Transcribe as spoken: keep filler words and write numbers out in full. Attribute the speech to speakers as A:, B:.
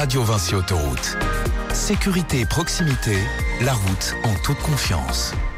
A: Radio Vinci Autoroute. Sécurité et proximité, la route en toute confiance.